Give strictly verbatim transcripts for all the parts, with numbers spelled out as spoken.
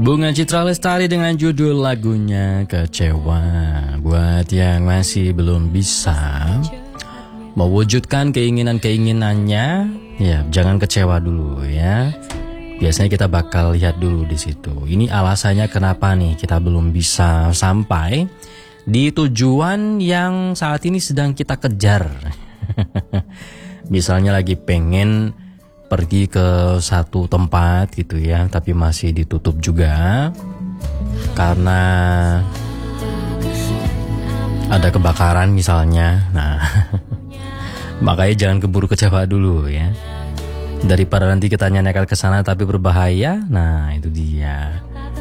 Bunga Citra Lestari dengan judul lagunya Kecewa. Buat yang masih belum bisa mewujudkan keinginan-keinginannya, ya jangan kecewa dulu ya. Biasanya kita bakal lihat dulu di situ. Ini alasannya kenapa nih kita belum bisa sampai di tujuan yang saat ini sedang kita kejar. Misalnya lagi pengen pergi ke satu tempat gitu ya, tapi masih ditutup juga karena ada kebakaran misalnya. Nah, makanya jangan keburu kecewa dulu ya. Daripada nanti kita nekat ke sana tapi berbahaya. Nah, itu dia.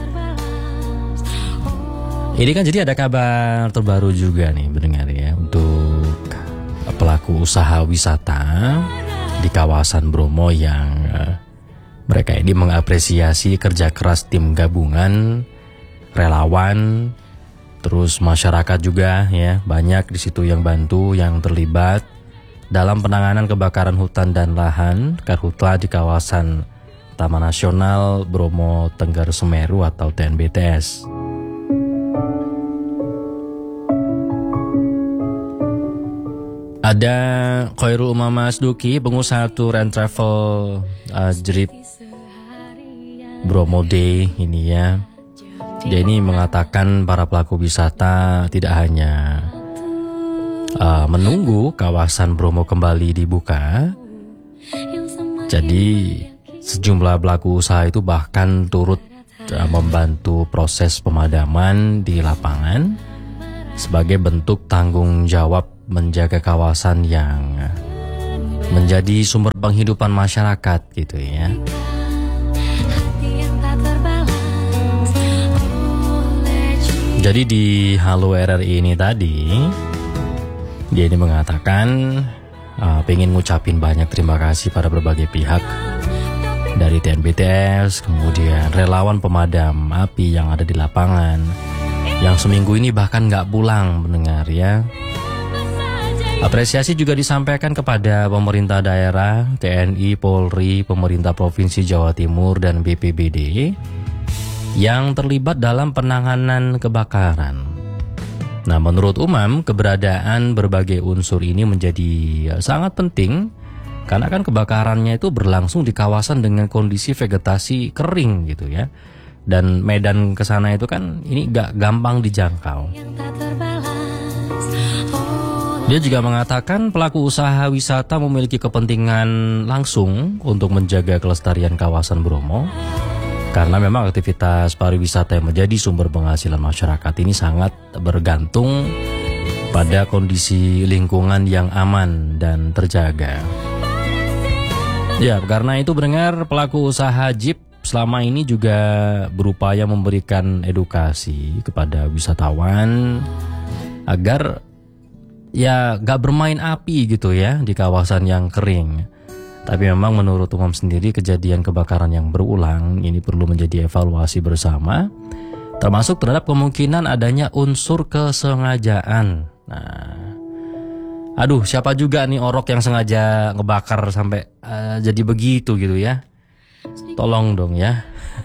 Ini kan jadi ada kabar terbaru juga nih mendengar ya, untuk pelaku usaha wisata di kawasan Bromo yang uh, mereka ini mengapresiasi kerja keras tim gabungan, relawan, terus masyarakat juga ya, banyak di situ yang bantu, yang terlibat dalam penanganan kebakaran hutan dan lahan karhutla di kawasan Taman Nasional Bromo Tengger Semeru atau T N B T S. Ada Khairul Umam Asduki, pengusaha tour and travel uh, Jerip Bromo Day ini ya. Dia ini mengatakan para pelaku wisata tidak hanya uh, menunggu kawasan Bromo kembali dibuka. Jadi sejumlah pelaku usaha itu bahkan turut uh, membantu proses pemadaman di lapangan sebagai bentuk tanggung jawab menjaga kawasan yang menjadi sumber penghidupan masyarakat gitu ya. Jadi di Halo R R I ini tadi dia ini mengatakan uh, pengen ngucapin banyak terima kasih pada berbagai pihak dari T N B T S, kemudian relawan pemadam api yang ada di lapangan yang seminggu ini bahkan nggak pulang mendengar ya. Apresiasi juga disampaikan kepada pemerintah daerah, T N I, Polri, pemerintah Provinsi Jawa Timur, dan B P B D yang terlibat dalam penanganan kebakaran. Nah, menurut Umam, keberadaan berbagai unsur ini menjadi sangat penting karena kan kebakarannya itu berlangsung di kawasan dengan kondisi vegetasi kering gitu ya. Dan medan ke sana itu kan ini gak gampang dijangkau. Dia juga mengatakan pelaku usaha wisata memiliki kepentingan langsung untuk menjaga kelestarian kawasan Bromo karena memang aktivitas pariwisata yang menjadi sumber penghasilan masyarakat ini sangat bergantung pada kondisi lingkungan yang aman dan terjaga. Ya, karena itu mendengar pelaku usaha jeep selama ini juga berupaya memberikan edukasi kepada wisatawan agar ya gak bermain api gitu ya di kawasan yang kering. Tapi memang menurut Umam sendiri kejadian kebakaran yang berulang ini perlu menjadi evaluasi bersama, termasuk terhadap kemungkinan adanya unsur kesengajaan. Nah, aduh siapa juga nih orok yang sengaja ngebakar sampai uh, jadi begitu gitu ya. Tolong dong ya.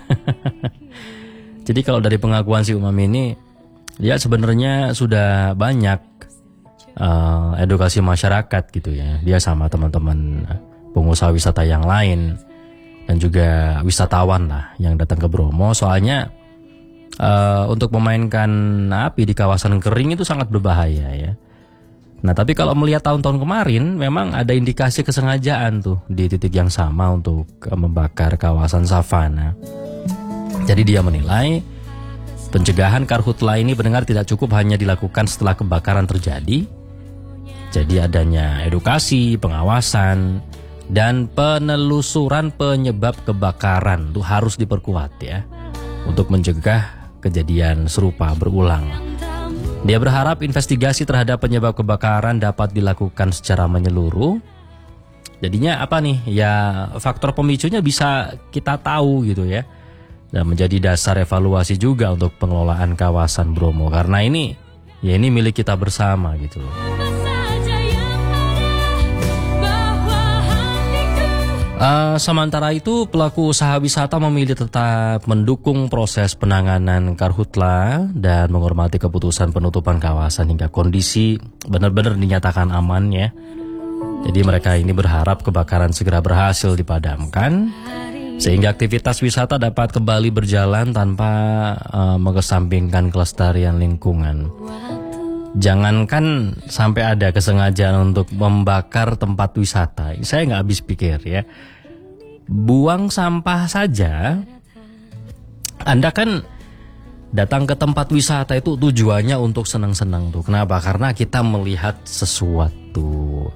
Jadi kalau dari pengakuan si Umam ini, dia sebenarnya sudah banyak Uh, edukasi masyarakat gitu ya. Dia sama teman-teman pengusaha wisata yang lain dan juga wisatawan lah yang datang ke Bromo. Soalnya uh, untuk memainkan api di kawasan kering itu sangat berbahaya ya. Nah, tapi kalau melihat tahun-tahun kemarin memang ada indikasi kesengajaan tuh di titik yang sama untuk uh, membakar kawasan savana. Jadi dia menilai pencegahan karhutla ini benar tidak cukup hanya dilakukan setelah kebakaran terjadi. Jadi adanya edukasi, pengawasan, dan penelusuran penyebab kebakaran itu harus diperkuat ya untuk mencegah kejadian serupa berulang. Dia berharap investigasi terhadap penyebab kebakaran dapat dilakukan secara menyeluruh. Jadinya apa nih? Ya faktor pemicunya bisa kita tahu gitu ya. Dan menjadi dasar evaluasi juga untuk pengelolaan kawasan Bromo karena ini ya ini milik kita bersama gitu loh. Uh, sementara itu, pelaku usaha wisata memilih tetap mendukung proses penanganan karhutla dan menghormati keputusan penutupan kawasan hingga kondisi benar-benar dinyatakan aman ya. Jadi mereka ini berharap kebakaran segera berhasil dipadamkan sehingga aktivitas wisata dapat kembali berjalan tanpa uh, mengesampingkan kelestarian lingkungan. Jangankan sampai ada kesengajaan untuk membakar tempat wisata. Saya nggak habis pikir ya. Buang sampah saja. Anda kan datang ke tempat wisata itu tujuannya untuk senang-senang tuh. Kenapa? Karena kita melihat sesuatu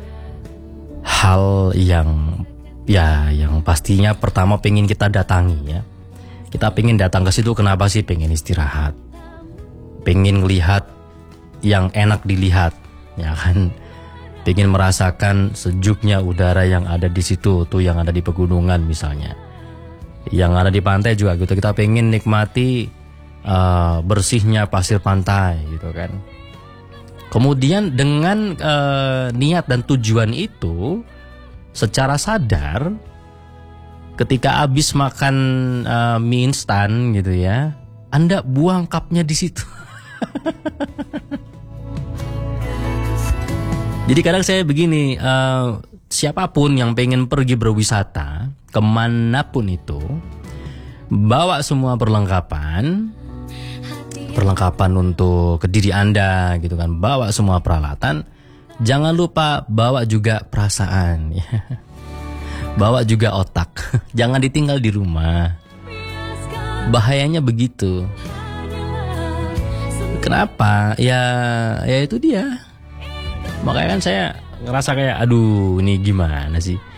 hal yang ya yang pastinya pertama pengen kita datangi ya. Kita pengen datang ke situ kenapa sih? Pengen istirahat. Pengen lihat yang enak dilihat, ya kan? Pengen merasakan sejuknya udara yang ada di situ, tuh yang ada di pegunungan misalnya, yang ada di pantai juga gitu. Kita pengen nikmati uh, bersihnya pasir pantai, gitu kan? Kemudian dengan uh, niat dan tujuan itu, secara sadar, ketika habis makan uh, mie instan gitu ya, Anda buang cupnya di situ. Jadi kadang saya begini, uh, siapapun yang pengen pergi berwisata kemanapun itu, bawa semua perlengkapan, perlengkapan untuk ke diri Anda gitu kan, bawa semua peralatan, jangan lupa bawa juga perasaan, ya. Bawa juga otak, jangan ditinggal di rumah. Bahayanya begitu. Kenapa? Ya, ya itu dia. Makanya kan saya ngerasa kayak, aduh ini gimana sih?